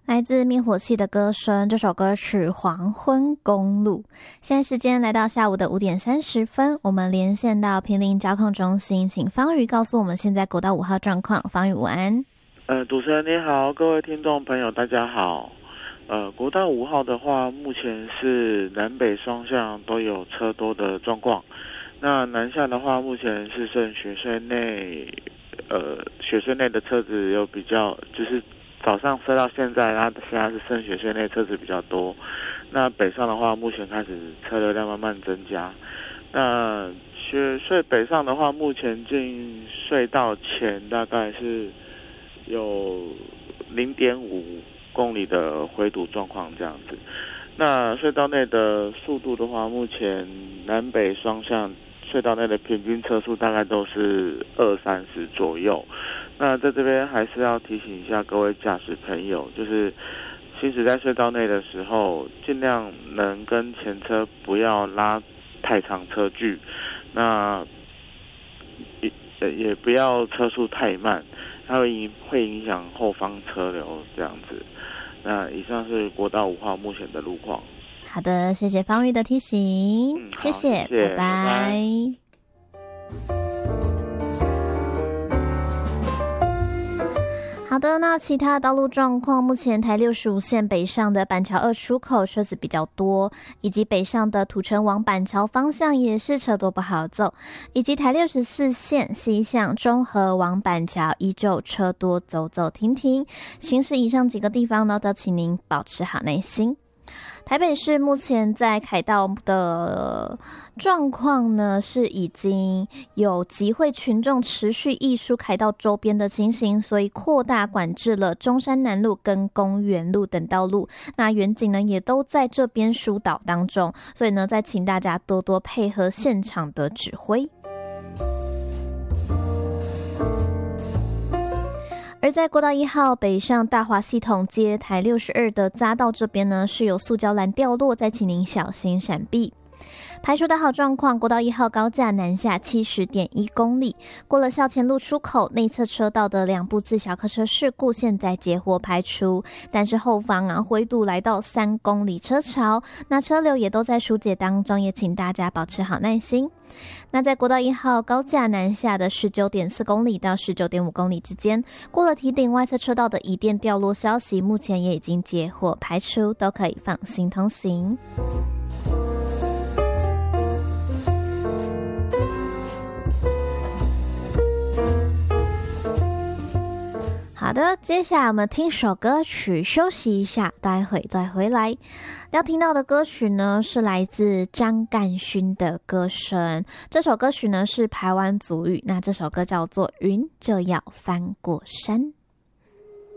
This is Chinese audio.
来自灭火器的歌声，这首歌曲《黄昏公路》。现在时间来到下午的5点30分，我们连线到坪林交控中心，请方宇告诉我们现在国道5号状况。方宇午安。 主持人你好，各位听众朋友大家好。国道5号的话，目前是南北双向都有车多的状况。那南下的话，目前是剩雪隧内，雪隧内的车子有比较，就是早上塞到现在，它现在是剩雪隧内车子比较多。那北上的话，目前开始车流量慢慢增加。那雪隧北上的话，目前进隧道前大概是有0.5公里的回堵状况这样子。那隧道内的速度的话，目前南北双向隧道内的平均车速大概都是20-30左右。那在这边还是要提醒一下各位驾驶朋友，就是行驶在隧道内的时候，尽量能跟前车不要拉太长车距，那也不要车速太慢，它会影响后方车流这样子。那以上是国道5号目前的路况。 好的，谢谢方宇的提醒，谢谢，拜拜。 拜拜。 好的，那其他道路状况，目前台65线北上的板桥2出口车子比较多，以及北上的土城往板桥方向也是车多不好走，以及台64线西向中和往板桥依旧车多，走走停停。行驶以上几个地方呢，都请您保持好耐心。台北市目前在凯道的状况呢，是已经有集会群众持续溢出凯道周边的情形，所以扩大管制了中山南路跟公园路等道路。那远警呢也都在这边疏导当中，所以呢再请大家多多配合现场的指挥。而在国道1号北上大华系统接台62的匝道这边呢，是有塑胶栏掉落，再请您小心闪避。排除大好状况，国道1号高架南下70.1公里，过了校前路出口内侧车道的2部自小客车事故现在结获排除，但是后方回堵来到3公里车潮，那车流也都在疏解当中，也请大家保持好耐心。那在国道1号高架南下的19.4公里到19.5公里之间，过了堤顶外侧车道的椅垫掉落消息，目前也已经结获排除，都可以放心通行。好的，接下来我们听首歌曲休息一下，待会再回来。要听到的歌曲呢，是来自张干勋的歌声。这首歌曲呢是排湾族语，那这首歌叫做《云就要翻过山》。